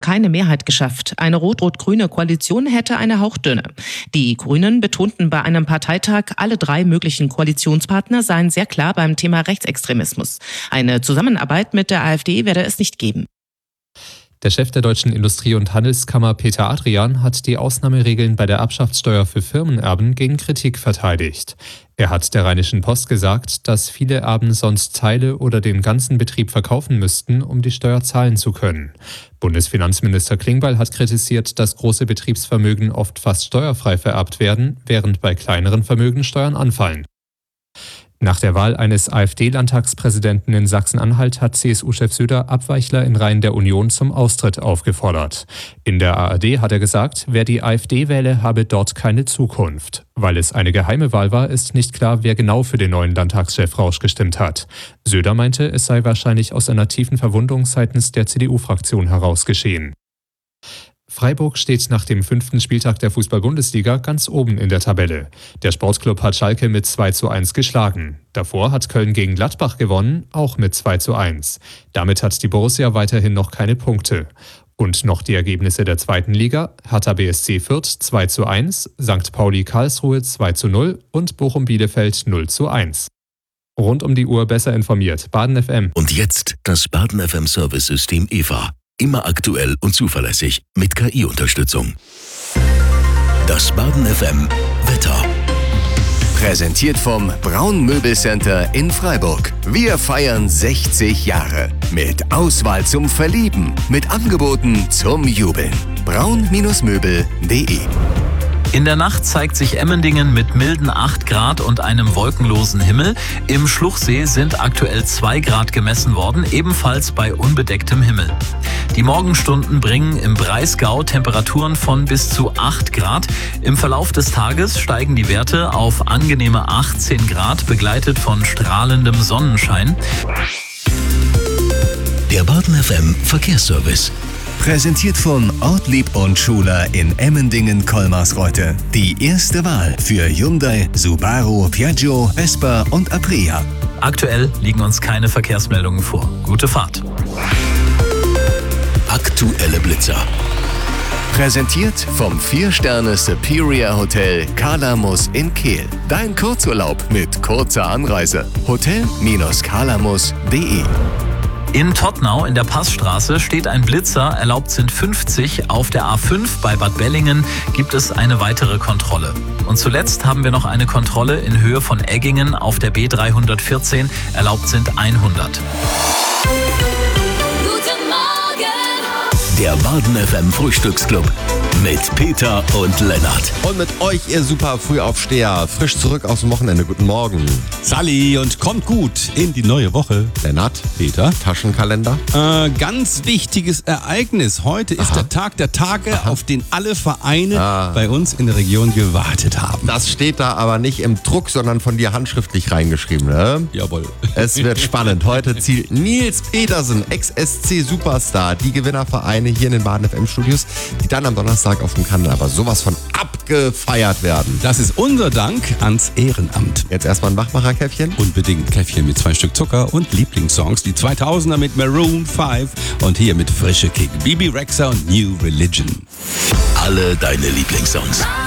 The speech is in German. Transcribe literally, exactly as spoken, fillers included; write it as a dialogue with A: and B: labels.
A: keine Mehrheit geschafft. Eine rot-rot-grüne Koalition hätte eine hauchdünne. Die Grünen betonten bei einem Parteitag, alle drei möglichen Koalitionspartner seien sehr klar beim Thema Rechtsextremismus. Eine Zusammenarbeit mit der AfD werde es nicht geben.
B: Der Chef der Deutschen Industrie- und Handelskammer Peter Adrian hat die Ausnahmeregeln bei der Erbschaftssteuer für Firmenerben gegen Kritik verteidigt. Er hat der Rheinischen Post gesagt, dass viele Erben sonst Teile oder den ganzen Betrieb verkaufen müssten, um die Steuer zahlen zu können. Bundesfinanzminister Klingbeil hat kritisiert, dass große Betriebsvermögen oft fast steuerfrei vererbt werden, während bei kleineren Vermögen Steuern anfallen. Nach der Wahl eines AfD-Landtagspräsidenten in Sachsen-Anhalt hat C S U-Chef Söder Abweichler in Reihen der Union zum Austritt aufgefordert. In der A R D hat er gesagt, wer die AfD wähle, habe dort keine Zukunft. Weil es eine geheime Wahl war, ist nicht klar, wer genau für den neuen Landtagschef Rausch gestimmt hat. Söder meinte, es sei wahrscheinlich aus einer tiefen Verwundung seitens der C D U-Fraktion heraus geschehen. Freiburg steht nach dem fünften Spieltag der Fußball-Bundesliga ganz oben in der Tabelle. Der Sportclub hat Schalke mit zwei zu eins geschlagen. Davor hat Köln gegen Gladbach gewonnen, auch mit zwei zu eins. Damit hat die Borussia weiterhin noch keine Punkte. Und noch die Ergebnisse der zweiten Liga: Hertha B S C Fürth zwei zu eins, Sankt Pauli Karlsruhe zwei zu null und Bochum Bielefeld null zu eins. Rund um die Uhr besser informiert. Baden F M.
C: Und jetzt das Baden F M Service-System E V A. Immer aktuell und zuverlässig mit K I-Unterstützung. Das Baden F M Wetter. Präsentiert vom Braun Möbelcenter in Freiburg. Wir feiern sechzig Jahre. Mit Auswahl zum Verlieben. Mit Angeboten zum Jubeln. braun Möbel punkt de.
D: In der Nacht zeigt sich Emmendingen mit milden acht Grad und einem wolkenlosen Himmel. Im Schluchsee sind aktuell zwei Grad gemessen worden, ebenfalls bei unbedecktem Himmel. Die Morgenstunden bringen im Breisgau Temperaturen von bis zu acht Grad. Im Verlauf des Tages steigen die Werte auf angenehme achtzehn Grad, begleitet von strahlendem Sonnenschein.
C: Der Baden F M Verkehrsservice. Präsentiert von Ortlieb und Schuler in Emmendingen-Kolmarsreuth. Die erste Wahl für Hyundai, Subaru, Piaggio, Vespa und Aprilia.
D: Aktuell liegen uns keine Verkehrsmeldungen vor. Gute Fahrt.
C: Aktuelle Blitzer. Präsentiert vom vier Sterne Superior Hotel Kalamus in Kehl. Dein Kurzurlaub mit kurzer Anreise. hotel kalamus punkt de.
D: In Tottnau in der Passstraße steht ein Blitzer, erlaubt sind fünfzig. Auf der A fünf bei Bad Bellingen gibt es eine weitere Kontrolle. Und zuletzt haben wir noch eine Kontrolle in Höhe von Eggingen auf der B dreihundertvierzehn, erlaubt sind hundert.
E: Guten Morgen!
C: Der Baden F M Frühstücksclub mit Peter und Lennart.
F: Und mit euch, ihr super Frühaufsteher, frisch zurück aus dem Wochenende. Guten Morgen.
G: Sally, und kommt gut in die neue Woche.
F: Lennart,
G: Peter.
F: Taschenkalender.
G: Äh, ganz wichtiges Ereignis. Heute ist
F: Aha.
G: der Tag der Tage, Aha. auf den alle Vereine
F: ah.
G: bei uns in der Region gewartet haben.
F: Das steht da aber nicht im Druck, sondern von dir handschriftlich reingeschrieben, ne?
G: Jawohl.
F: Es wird spannend. Heute zielt Nils Petersen, Ex-S C-Superstar, die Gewinnervereine hier in den Baden F M-Studios, die dann am Donnerstag auf dem Kanal aber sowas von abgefeiert werden.
G: Das ist unser Dank ans Ehrenamt.
F: Jetzt erstmal ein Wachmacherkäffchen.
G: Unbedingt Käffchen mit zwei Stück Zucker und Lieblingssongs. Die zweitausender mit Maroon fünf und hier mit Frische Kick. Bibi Rexha und New Religion.
C: Alle deine Lieblingssongs.